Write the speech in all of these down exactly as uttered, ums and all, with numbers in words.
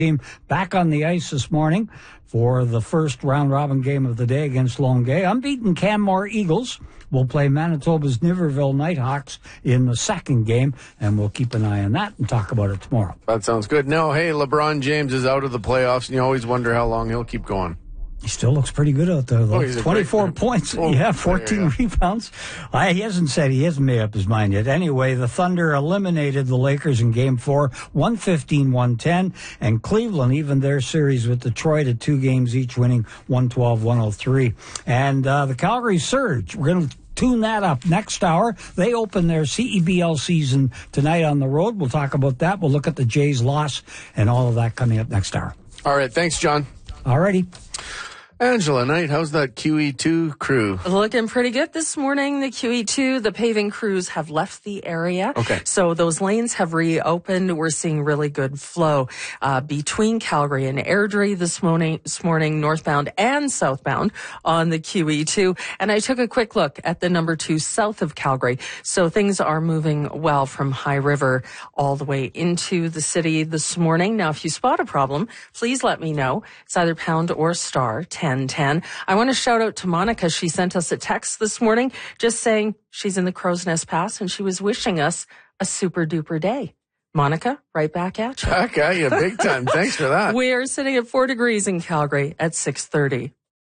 Team back on the ice this morning for the first round-robin game of the day against Longueuil. Unbeaten Canmore Eagles will play Manitoba's Niverville Nighthawks in the second game, and we'll keep an eye on that and talk about it tomorrow. That sounds good. Now, hey, LeBron James is out of the playoffs, and you always wonder how long he'll keep going. He still looks pretty good out there, though. Oh, twenty-four points. Oh, yeah, fourteen yeah, yeah. rebounds. Uh, he hasn't said he hasn't made up his mind yet. Anyway, the Thunder eliminated the Lakers in Game four, one fifteen, one ten, and Cleveland evened their series with Detroit at two games each, winning one twelve, one oh three. And uh, the Calgary Surge, we're going to tune that up next hour. They open their C E B L season tonight on the road. We'll talk about that. We'll look at the Jays' loss and all of that coming up next hour. All right. Thanks, John. All righty. Angela Knight, how's that Q E two crew? Looking pretty good this morning. The Q E two, the paving crews have left the area. Okay. So those lanes have reopened. We're seeing really good flow uh, between Calgary and Airdrie this morning, this morning, northbound and southbound on the Q E two. And I took a quick look at the number two south of Calgary. So things are moving well from High River all the way into the city this morning. Now, if you spot a problem, please let me know. It's either pound or star ten ten. I want to shout out to Monica. She sent us a text this morning just saying she's in the Crow's Nest Pass and she was wishing us a super duper day. Monica, right back at you. Back at you, big time. Thanks for that. We are sitting at four degrees in Calgary at six thirty.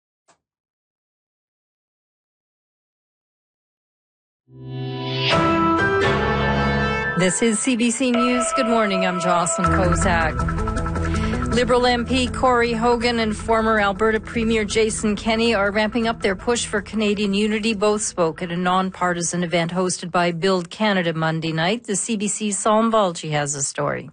This is C B C News. Good morning. I'm Jocelyn Kozak. Liberal M P Corey Hogan and former Alberta Premier Jason Kenney are ramping up their push for Canadian unity. Both spoke at a nonpartisan event hosted by Build Canada Monday night. The C B C's Saul Mvalji has a story.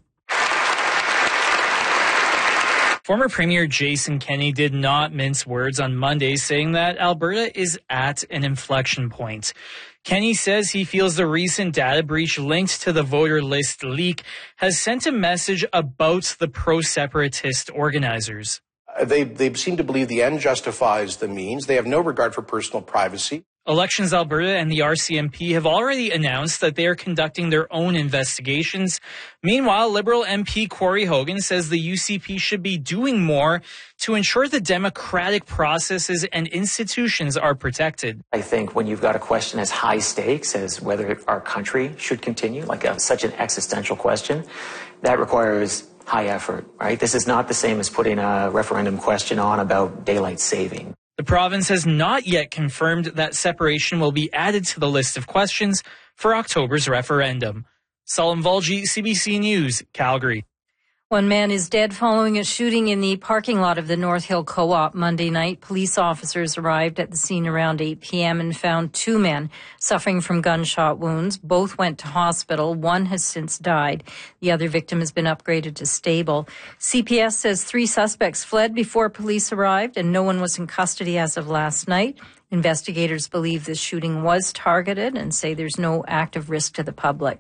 Former Premier Jason Kenney did not mince words on Monday, saying that Alberta is at an inflection point. Kenney says he feels the recent data breach linked to the voter list leak has sent a message about the pro-separatist organizers. They, they seem to believe the end justifies the means. They have no regard for personal privacy. Elections Alberta and the R C M P have already announced that they are conducting their own investigations. Meanwhile, Liberal M P Corey Hogan says the U C P should be doing more to ensure the democratic processes and institutions are protected. I think when you've got a question as high stakes as whether our country should continue, like a, such an existential question, that requires high effort, right? This is not the same as putting a referendum question on about daylight saving. The province has not yet confirmed that separation will be added to the list of questions for October's referendum. Saul Mvalji, C B C News, Calgary. One man is dead following a shooting in the parking lot of the North Hill Co-op Monday night. Police officers arrived at the scene around eight p.m. and found two men suffering from gunshot wounds. Both went to hospital. One has since died. The other victim has been upgraded to stable. C P S says three suspects fled before police arrived and no one was in custody as of last night. Investigators believe this shooting was targeted and say there's no active risk to the public.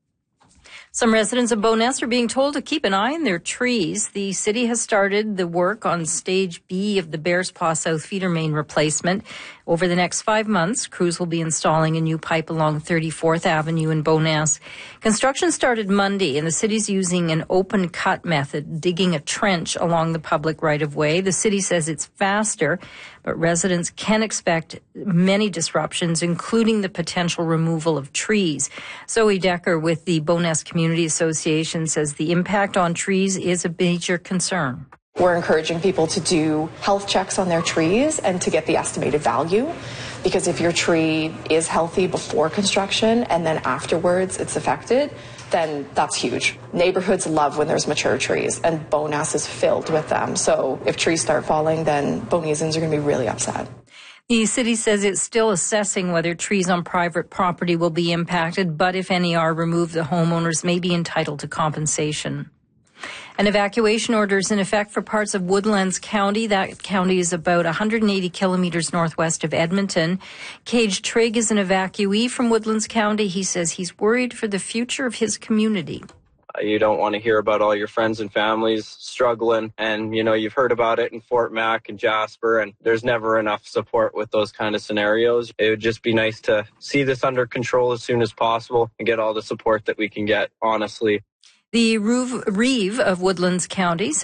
Some residents of Bowness are being told to keep an eye on their trees. The city has started the work on Stage B of the Bears Paw South feeder main replacement. Over the next five months, crews will be installing a new pipe along thirty-fourth Avenue in Bowness. Construction started Monday, and the city's using an open cut method, digging a trench along the public right-of-way. The city says it's faster, but residents can expect many disruptions, including the potential removal of trees. Zoe Decker with the Bowness Community Association says the impact on trees is a major concern. We're encouraging people to do health checks on their trees and to get the estimated value, because if your tree is healthy before construction and then afterwards it's affected, then that's huge. Neighborhoods love when there's mature trees, and Bowness is filled with them. So if trees start falling, then Bownesians are going to be really upset. The city says it's still assessing whether trees on private property will be impacted, but if any are removed, the homeowners may be entitled to compensation. An evacuation order is in effect for parts of Woodlands County. That county is about one hundred eighty kilometers northwest of Edmonton. Cage Trigg is an evacuee from Woodlands County. He says he's worried for the future of his community. You don't want to hear about all your friends and families struggling. And, you know, you've heard about it in Fort Mac and Jasper, and there's never enough support with those kind of scenarios. It would just be nice to see this under control as soon as possible and get all the support that we can get, honestly. The Reeve of Woodlands County